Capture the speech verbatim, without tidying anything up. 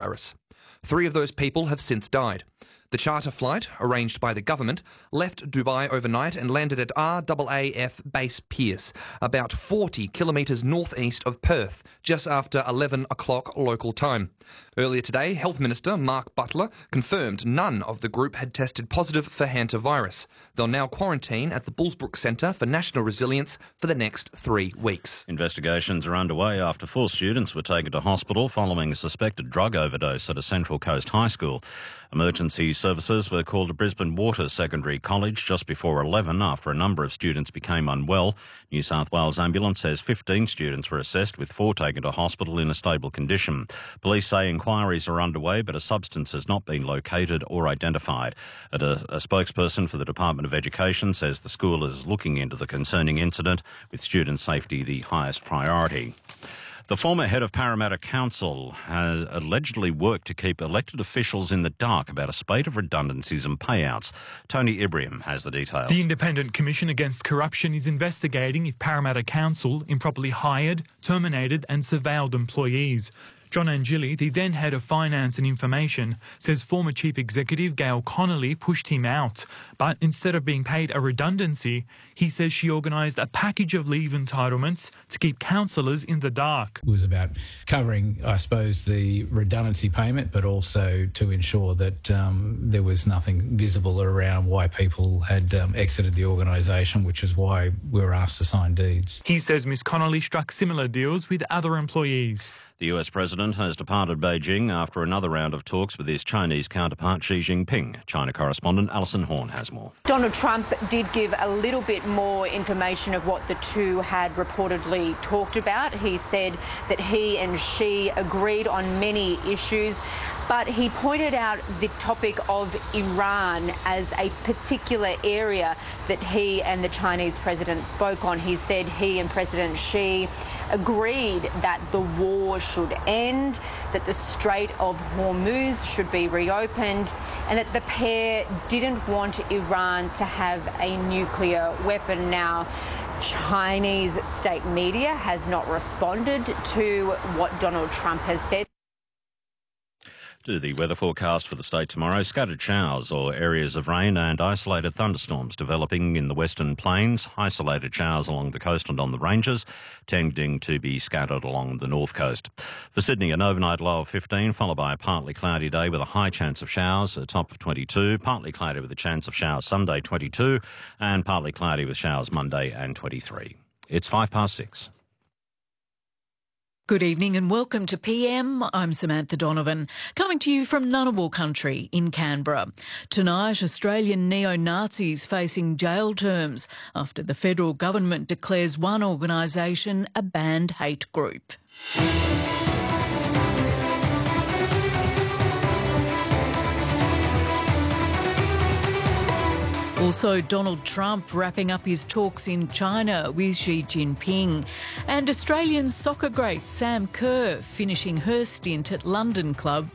virus. Three of those people have since died. The charter flight, arranged by the government, left Dubai overnight and landed at R A A F Base Pearce, about forty kilometres northeast of Perth, just after eleven o'clock local time. Earlier today, Health Minister Mark Butler confirmed none of the group had tested positive for hantavirus. They'll now quarantine at the Bullsbrook Centre for National Resilience for the next three weeks. Investigations are underway after four students were taken to hospital following a suspected drug overdose at a Central Coast high school. Emergency services were called to Brisbane Water Secondary College just before eleven after a number of students became unwell. New South Wales Ambulance says fifteen students were assessed, with four taken to hospital in a stable condition. Police say inquiries are underway, but a substance has not been located or identified. A, a spokesperson for the Department of Education says the school is looking into the concerning incident, with student safety the highest priority. The former head of Parramatta Council has allegedly worked to keep elected officials in the dark about a spate of redundancies and payouts. Tony Ibrahim has the details. The Independent Commission Against Corruption is investigating if Parramatta Council improperly hired, terminated and surveilled employees. John Angili, the then head of Finance and Information, says former Chief Executive Gail Connolly pushed him out. But instead of being paid a redundancy, he says she organised a package of leave entitlements to keep councillors in the dark. It was about covering, I suppose, the redundancy payment, but also to ensure that um, there was nothing visible around why people had um, exited the organisation, which is why we were asked to sign deeds. He says Miss Connolly struck similar deals with other employees. The U S president has departed Beijing after another round of talks with his Chinese counterpart Xi Jinping. China correspondent Alison Horn has more. Donald Trump did give a little bit more information of what the two had reportedly talked about. He said that he and Xi agreed on many issues, but he pointed out the topic of Iran as a particular area that he and the Chinese president spoke on. He said he and President Xi agreed that the war should end, that the Strait of Hormuz should be reopened, and that the pair didn't want Iran to have a nuclear weapon. Now, Chinese state media has not responded to what Donald Trump has said. To the weather forecast for the state tomorrow, scattered showers or areas of rain and isolated thunderstorms developing in the western plains, isolated showers along the coast and on the ranges, tending to be scattered along the north coast. For Sydney, an overnight low of fifteen, followed by a partly cloudy day with a high chance of showers, a top of twenty-two, partly cloudy with a chance of showers Sunday, twenty-two, and partly cloudy with showers Monday and twenty-three. It's five past six. Good evening and welcome to P M. I'm Samantha Donovan, coming to you from Ngunnawal country in Canberra. Tonight, Australian neo-Nazis facing jail terms after the federal government declares one organisation a banned hate group. Also, Donald Trump wrapping up his talks in China with Xi Jinping. And Australian soccer great Sam Kerr finishing her stint at London club